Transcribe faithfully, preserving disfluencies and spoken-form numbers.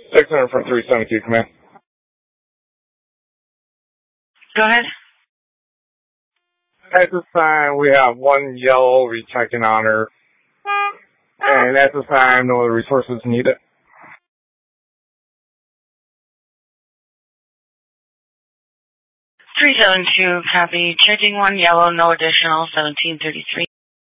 six hundred from three seventy-two, command. Go ahead. At this time, we have one yellow rechecking on her. And at this time, no other resources needed. three seven two, copy. Checking one yellow, no additional, seventeen thirty-three.